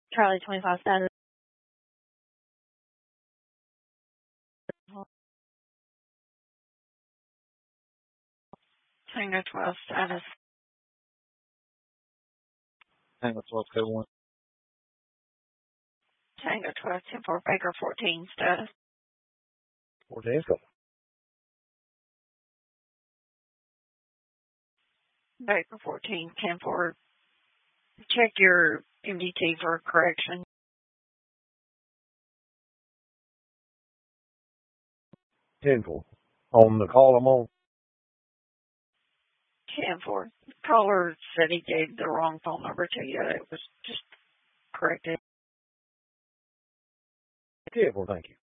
Charlie 25 status. Tango 12 status. Tango 12, code 1. Tango 12, 10-4, Baker 14 status. 14, go. Baker 14, 10-4. Check your MDT for correction. 10-4. On the call I'm on. 10-4. Caller said he gave the wrong phone number to you. It was just corrected. 10-4, thank you.